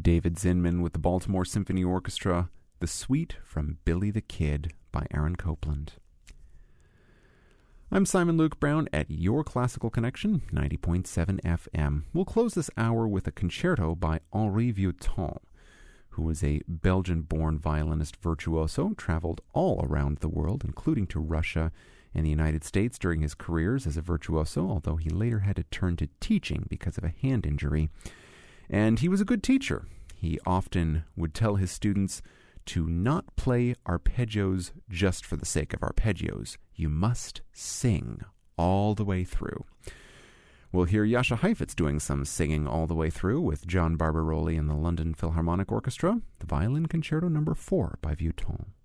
David Zinman with the Baltimore Symphony Orchestra, The Suite from Billy the Kid by Aaron Copland. I'm Simon Luke Brown at Your Classical Connection, 90.7 FM. We'll close this hour with a concerto by Henri Vieuxtemps, who was a Belgian-born violinist virtuoso, traveled all around the world, including to Russia and the United States during his careers as a virtuoso, although he later had to turn to teaching because of a hand injury. And he was a good teacher. He often would tell his students to not play arpeggios just for the sake of arpeggios. You must sing all the way through. We'll hear Jascha Heifetz doing some singing all the way through with John Barbaroli and the London Philharmonic Orchestra, the Violin Concerto No. 4 by Vieuxtemps.